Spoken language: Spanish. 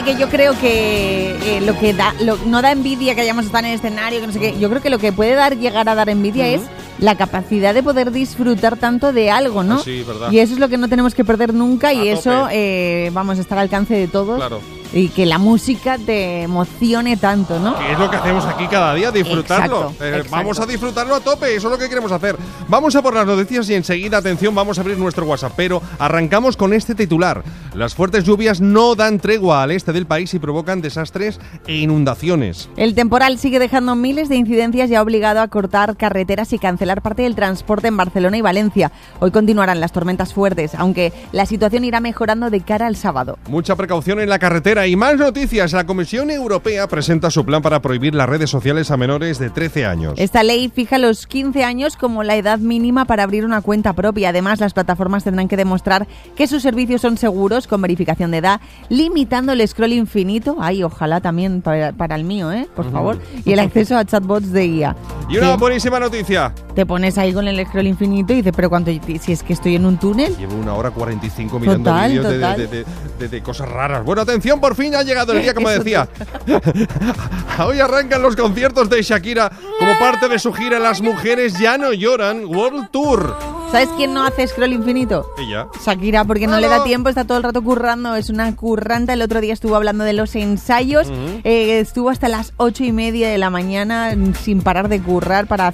Que yo creo que no da envidia que hayamos estado en el escenario, que no sé qué. Yo creo que lo que puede llegar a dar envidia es la capacidad de poder disfrutar tanto de algo, ¿no? Sí, verdad. Y eso es lo que no tenemos que perder nunca y eso, tope. vamos, está al alcance de todos. Claro. Y que la música te emocione tanto, ¿no? Que es lo que hacemos aquí cada día, disfrutarlo. Exacto. Vamos a disfrutarlo a tope, eso es lo que queremos hacer. Vamos a por las noticias y enseguida, atención, vamos a abrir nuestro WhatsApp. Pero arrancamos con este titular. Las fuertes lluvias no dan tregua al este del país y provocan desastres e inundaciones. El temporal sigue dejando miles de incidencias y ha obligado a cortar carreteras y cancelar parte del transporte en Barcelona y Valencia. Hoy continuarán las tormentas fuertes, aunque la situación irá mejorando de cara al sábado. Mucha precaución en la carretera y más noticias. La Comisión Europea presenta su plan para prohibir las redes sociales a menores de 13 años. Esta ley fija los 15 años como la edad mínima para abrir una cuenta propia. Además, las plataformas tendrán que demostrar que sus servicios son seguros con verificación de edad, limitando el scroll infinito. Ay, ojalá también para el mío, por favor. Y el acceso a chatbots de IA. Y una buenísima noticia. Te pones ahí con el scroll infinito y dices, pero ¿cuánto? Si es que estoy en un túnel. Llevo 1 hora 45 mirando vídeos de cosas raras. Bueno, atención, por fin ha llegado el día, como decía. Hoy arrancan los conciertos de Shakira como parte de su gira Las Mujeres Ya No Lloran World Tour. ¿Sabes quién no hace scroll infinito? Ella. Shakira, porque no le da tiempo, está todo el rato currando, es una curranta. El otro día estuvo hablando de los ensayos, estuvo hasta las 8:30 de la mañana sin parar de currar para